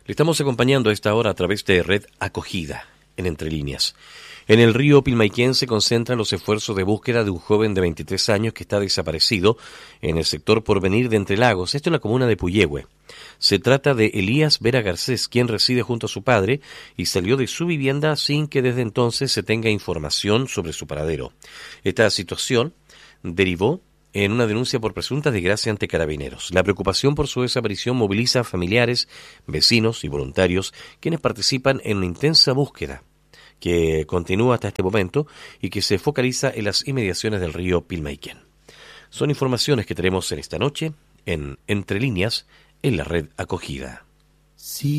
Le estamos acompañando a esta hora a través de Red Acogida, en Entre Líneas. En el río Pilmaiquén se concentran los esfuerzos de búsqueda de un joven de 23 años que está desaparecido en el sector Porvenir de Entre Lagos, esto en la comuna de Puyehue. Se trata de Elías Vera Garcés, quien reside junto a su padre y salió de su vivienda sin que desde entonces se tenga información sobre su paradero. Esta situación derivó en una denuncia por presunta desgracia ante Carabineros. La preocupación por su desaparición moviliza a familiares, vecinos y voluntarios quienes participan en una intensa búsqueda que continúa hasta este momento y que se focaliza en las inmediaciones del río Pilmaiquén. Son informaciones que tenemos en esta noche en Entre Líneas en la Red Acogida. Sí.